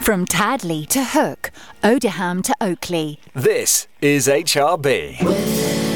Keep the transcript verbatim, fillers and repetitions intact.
From Tadley to Hook, Odiham to Oakley. This is H R B.